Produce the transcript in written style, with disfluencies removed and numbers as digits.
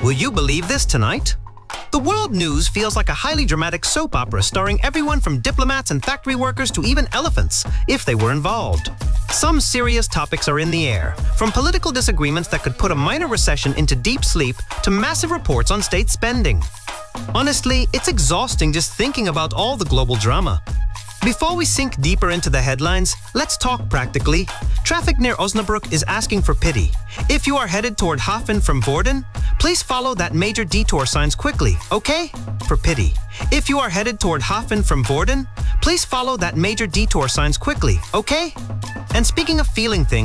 Will you believe this tonight? The world news feels like a highly dramatic soap opera starring everyone from diplomats and factory workers to even elephants, if they were involved. Some serious topics are in the air, from political disagreements that could put a minor recession into deep sleep to massive reports on state spending. Honestly, it's exhausting just thinking about all the global drama. Before we sink deeper into the headlines, let's talk practically. Traffic near Osnabrück is asking for pity. If you are headed toward Hafen from Vorden, please follow that major detour signs quickly, okay? For pity. If you are headed toward Hafen from Vorden, please follow that major detour signs quickly, okay? And speaking of feeling things,